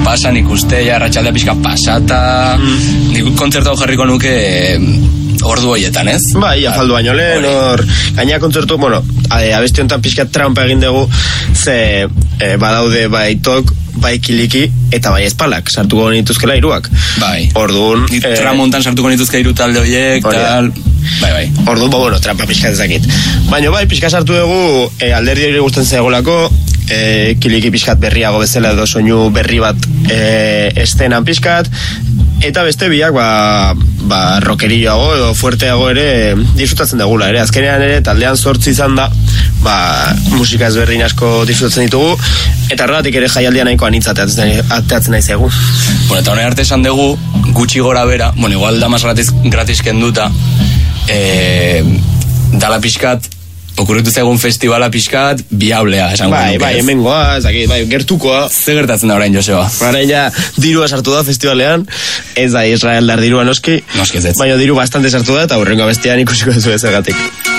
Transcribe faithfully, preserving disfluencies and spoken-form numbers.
pasan ikuste, ja, arratsaldea pixka pasata, mm. nik kontzertu hau jarriko nuke ordu horietan, ez? Bai, afaldu baino lehen, hor, gaina kontzertu, bueno, abesti honetan pixka trampa egin dugu, ze e, badaude bai tok, bai kiliki, eta bai espalak, sartuko nituzkela hiruak. Bai. Orduan... E, tramontan sartuko nituzke hiru talde horiek, tal... Bai, bai. Orduan, bo, bueno, trampa pixka ezakit. Baina bai, pixka sartu dugu, e, alderdi hori gusten zegolako, e, kiliki pixkat berriago bezala edo soinu berri bat e, estenan pixkat, eta beste biak, ba, ba rockerilloago edo fuerteago ere disfrutatzen dugula, ere. Azkenean ere, taldean zortzi izan da, ba, musika ezberdin asko disfrutatzen ditugu, eta horregatik ere jaialdian nahiko anitza ateatzen naiz egu. Bueno, eta honen arte esan dugu, gutxi gora bera, bueno, igual damas gratis, gratis kenduta, e, dala pixkat, okurritu zegoen festivala pixkat, biablea, esan bai, bai, hemen goa, ezakit, bai, gertukoa. Ze gertatzen da orain, Joseba? Orain ja, dirua sartu da festivalean, ez da Israel dar dirua noski, noski ez ez. Baina diru bastante sartu da, eta hurrengo bestean ikusiko duzu ezagatik.